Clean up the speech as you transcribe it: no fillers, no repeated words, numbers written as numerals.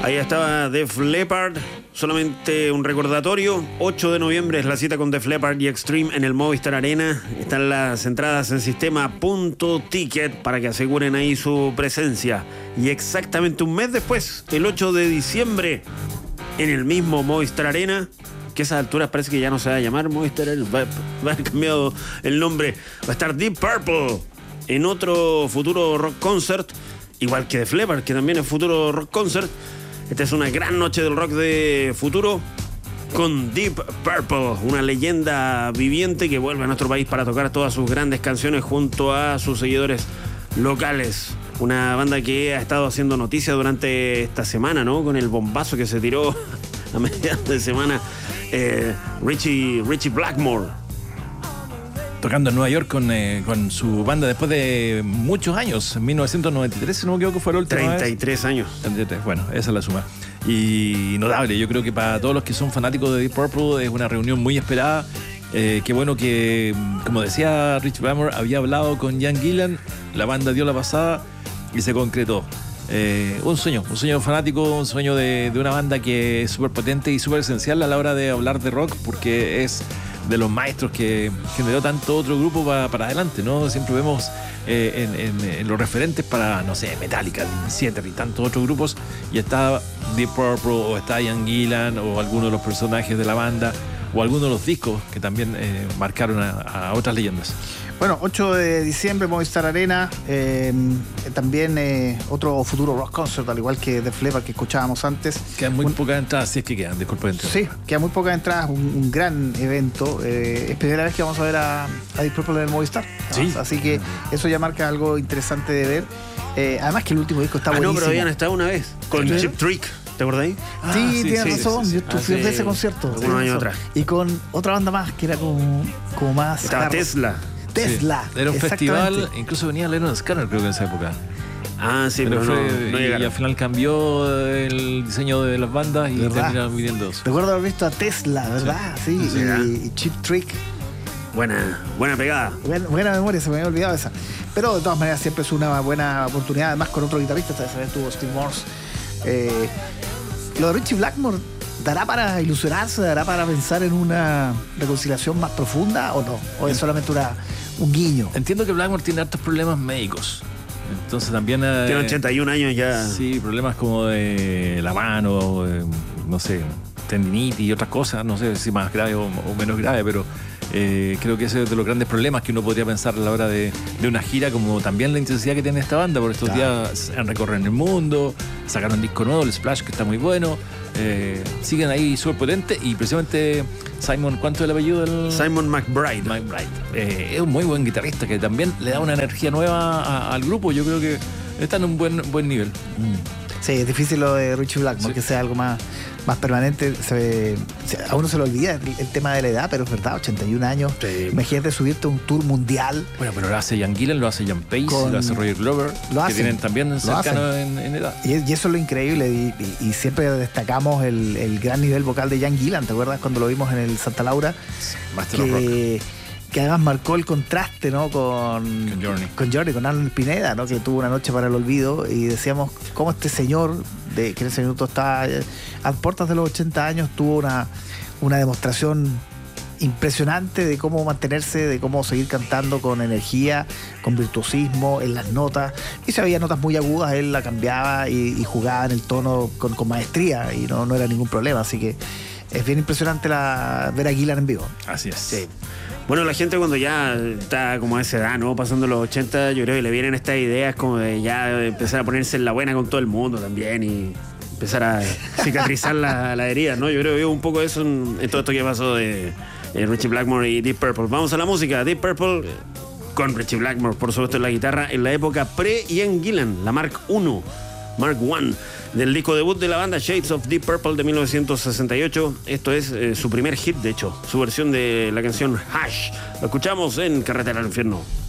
Ahí estaba Def Leppard. Solamente un recordatorio: 8 de noviembre es la cita con Def Leppard y Extreme en el Movistar Arena. Están las entradas en sistema.ticket para que aseguren ahí su presencia. Y exactamente un mes después, el 8 de diciembre, en el mismo Movistar Arena, que a esas alturas parece que ya no se va a llamar Movistar Arena, va a haber cambiado el nombre, va a estar Deep Purple en otro futuro rock concert, igual que Def Leppard, que también es futuro rock concert. Esta es una gran noche del rock de futuro con Deep Purple, una leyenda viviente que vuelve a nuestro país para tocar todas sus grandes canciones junto a sus seguidores locales. Una banda que ha estado haciendo noticia durante esta semana, ¿no? Con el bombazo que se tiró a mediados de semana Richie Blackmore. Tocando en Nueva York con su banda después de muchos años, en 1993, si no me equivoco, fue la última 33 vez. años. 33, bueno, esa es la suma. Y notable, yo creo que para todos los que son fanáticos de Deep Purple es una reunión muy esperada. Qué bueno que, como decía Rich Blackmore, había hablado con Ian Gillan, la banda dio la pasada y se concretó. Un sueño fanático, un sueño de una banda que es súper potente y súper esencial a la hora de hablar de rock, porque es de los maestros que generó tanto otro grupo para adelante, ¿no? Siempre vemos en los referentes para, no sé, Metallica, Theater y tantos otros grupos, y está Deep Purple, o está Ian Gillan, o alguno de los personajes de la banda, o algunos de los discos que también marcaron a otras leyendas. Bueno, 8 de diciembre, Movistar Arena, también otro futuro rock concert, al igual que Def Leppard que escuchábamos antes. Quedan muy pocas entradas, si es que quedan, disculpa. Sí, quedan muy pocas entradas, un gran evento. Es primera vez que vamos a ver a Deep Purple en el Movistar. Sí. Así que eso ya marca algo interesante de ver. Además que el último disco está buenísimo. No, pero habían estado una vez con Cheap Trick. ¿Te acordás? Sí, tienes razón. Sí. Yo fui de ese concierto. Unos años atrás. Y con otra banda más que era como más. Estaba Tesla. Tesla. Sí. Era un festival, incluso venía Leonard Skinner, creo que en esa época. Ah, sí, pero no y al final cambió el diseño de las bandas y terminaron viniendo dos. Recuerdo haber visto a Tesla, ¿verdad? Sí, y Cheap Trick. Buena pegada. Buena memoria, se me había olvidado esa. Pero de todas maneras siempre es una buena oportunidad, además con otro guitarrista, esta vez tuvo Steve Morse. Lo de Richie Blackmore, ¿dará para ilusionarse? ¿Dará para pensar en una reconciliación más profunda o no? ¿O es solamente un guiño? Entiendo que Blackmore tiene hartos problemas médicos. Entonces también... tiene 81 años ya. Sí, problemas como de la mano, no sé, tendinitis y otras cosas. No sé si más grave o menos grave, pero creo que ese es de los grandes problemas que uno podría pensar a la hora de una gira, como también la intensidad que tiene esta banda. Por estos días han recorrido el mundo, sacaron un disco nuevo, el Splash, que está muy bueno. Siguen ahí súper potentes, y precisamente Simon, ¿cuánto es el apellido del...? Simon McBride. Es un muy buen guitarrista que también le da una energía nueva al grupo. Yo creo que está en un buen nivel. Sí, es difícil lo de Richie Blackmore, que sea algo más permanente. A uno se le olvida el tema de la edad, pero es verdad, 81 años. Sí. Imagínate subirte a un tour mundial. Bueno, pero lo hace Ian Gillan, lo hace Ian Pace, lo hace Roger Glover, que tienen también cercanos en edad. Y eso es lo increíble, y siempre destacamos el gran nivel vocal de Ian Gillan. ¿Te acuerdas cuando lo vimos en el Santa Laura? Master of Rock. Que además marcó el contraste, ¿no? con Journey, con Alan Pineda, ¿no? Que tuvo Una noche para el olvido, y decíamos cómo este señor, que en ese minuto está a puertas de los 80 años, tuvo una demostración impresionante de cómo mantenerse, de cómo seguir cantando con energía, con virtuosismo en las notas. Y si había notas muy agudas, él la cambiaba y jugaba en el tono con maestría, y no era ningún problema. Así que es bien impresionante ver a Gillan en vivo. Así es. Sí. Bueno, la gente cuando ya está como a esa edad, ¿no? Pasando los 80, yo creo que le vienen estas ideas como de ya empezar a ponerse en la buena con todo el mundo también, y empezar a cicatrizar la herida, ¿no? Yo creo que veo un poco eso en todo esto que pasó de Richie Blackmore y Deep Purple. Vamos a la música. Deep Purple con Richie Blackmore, por supuesto, en la guitarra, en la época pre-Ian Gillan, la Mark I, del disco debut de la banda, Shades of Deep Purple, de 1968. Esto es su primer hit, de hecho, su versión de la canción Hush. Lo escuchamos en Carretera al Infierno.